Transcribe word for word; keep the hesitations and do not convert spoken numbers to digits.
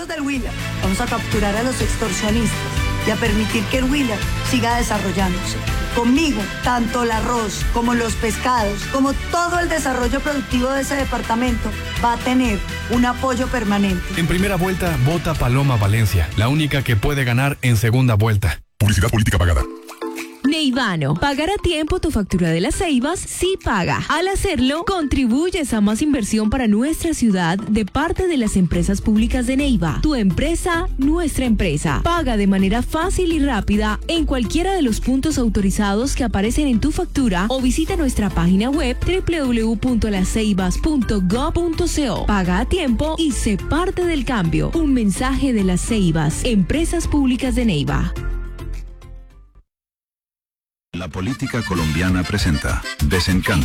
Amigos del Huila, vamos a capturar a los extorsionistas y a permitir que el Huila siga desarrollándose. Conmigo, tanto el arroz como los pescados, como todo el desarrollo productivo de ese departamento va a tener un apoyo permanente. En primera vuelta, vota Paloma Valencia, la única que puede ganar en segunda vuelta. Publicidad política pagada. Neivano, pagar a tiempo tu factura de las Ceibas sí paga. Al hacerlo, contribuyes a más inversión para nuestra ciudad de parte de las empresas públicas de Neiva. Tu empresa, nuestra empresa. Paga de manera fácil y rápida en cualquiera de los puntos autorizados que aparecen en tu factura o visita nuestra página web doble u doble u doble u punto las ceibas punto gob punto co. Paga a tiempo y sé parte del cambio. Un mensaje de las Ceibas, empresas públicas de Neiva. La política colombiana presenta Desencanto.